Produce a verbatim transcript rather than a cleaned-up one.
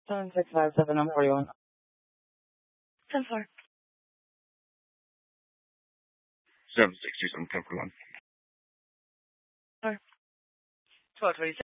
seven six five seven I'm forty-one. ten four. seven six two seven ten forty-one. Four. twelve twenty-six.